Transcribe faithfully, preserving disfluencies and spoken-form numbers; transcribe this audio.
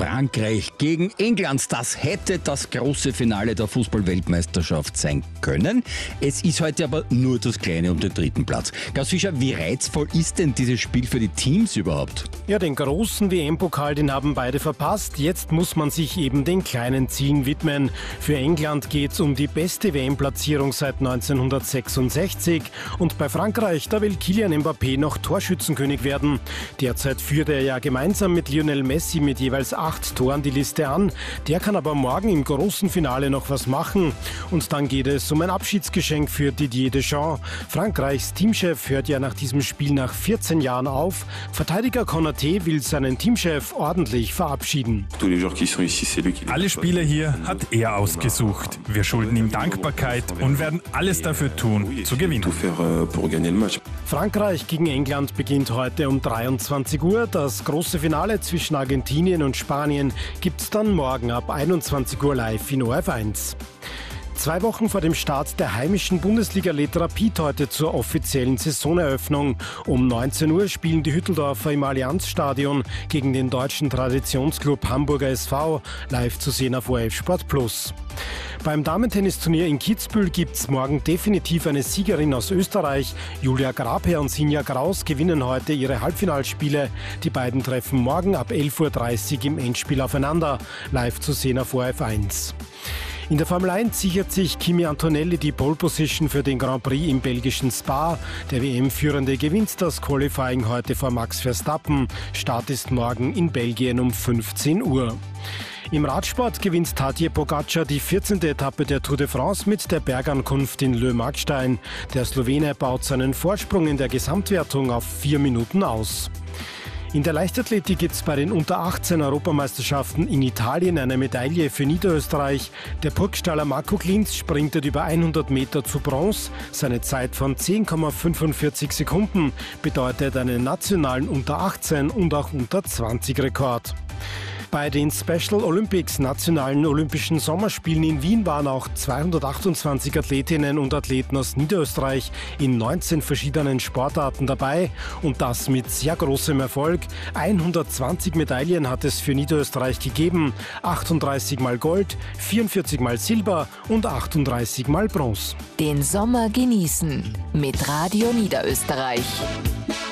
Frankreich gegen England. Das hätte das große Finale der Fußball-Weltmeisterschaft sein können. Es ist heute aber nur das Kleine um den dritten Platz. Klaus Fischer, wie reizvoll ist denn dieses Spiel für die Teams überhaupt? Ja, den großen W M-Pokal, den haben beide verpasst. Jetzt muss man sich eben den kleinen Zielen widmen. Für England geht es um die beste W M-Platzierung seit neunzehnhundertsechsundsechzig. Und bei Frankreich, da will Kylian Mbappé noch Torschützenkönig werden. Derzeit führt er ja gemeinsam mit Lionel Messi mit jeweils acht Toren die Liste an. Der kann aber morgen im großen Finale noch was machen. Und dann geht es um ein Abschiedsgeschenk für Didier Deschamps. Frankreichs Teamchef hört ja nach diesem Spiel nach vierzehn Jahren auf. Verteidiger Konaté will seinen Teamchef ordentlich verabschieden. Alle Spieler hier hat er ausgesucht. Wir schulden ihm Dankbarkeit und werden alles dafür tun, zu gewinnen. Frankreich gegen England beginnt heute um dreiundzwanzig Uhr. Das große Finale zwischen Argentinien und Spanien gibt es dann morgen ab einundzwanzig Uhr live in O R F eins. Zwei Wochen vor dem Start der heimischen Bundesliga lädt Rapid heute zur offiziellen Saisoneröffnung. Um neunzehn Uhr spielen die Hütteldorfer im Allianzstadion gegen den deutschen Traditionsclub Hamburger S V, live zu sehen auf O R F Sport Plus. Beim Damentennisturnier in Kitzbühel gibt es morgen definitiv eine Siegerin aus Österreich. Julia Grabherr und Sinja Graus gewinnen heute ihre Halbfinalspiele. Die beiden treffen morgen ab elf Uhr dreißig im Endspiel aufeinander, live zu sehen auf O R F eins. In der Formel eins sichert sich Kimi Antonelli die Pole Position für den Grand Prix im belgischen Spa. Der W M-Führende gewinnt das Qualifying heute vor Max Verstappen. Start ist morgen in Belgien um fünfzehn Uhr. Im Radsport gewinnt Tadej Pogačar die vierzehnte Etappe der Tour de France mit der Bergankunft in Le Markstein. Der Slowene baut seinen Vorsprung in der Gesamtwertung auf vier Minuten aus. In der Leichtathletik gibt es bei den Unter achtzehn Europameisterschaften in Italien eine Medaille für Niederösterreich. Der Burgstaller Marco Klinz sprintet über hundert Meter zu Bronze. Seine Zeit von zehn Komma fünfundvierzig Sekunden bedeutet einen nationalen Unter achtzehn und auch Unter zwanzig Rekord. Bei den Special Olympics, nationalen Olympischen Sommerspielen in Wien, waren auch zweihundertachtundzwanzig Athletinnen und Athleten aus Niederösterreich in neunzehn verschiedenen Sportarten dabei. Und das mit sehr großem Erfolg. hundertzwanzig Medaillen hat es für Niederösterreich gegeben. achtunddreißig mal Gold, vierundvierzig mal Silber und achtunddreißig mal Bronze. Den Sommer genießen mit Radio Niederösterreich.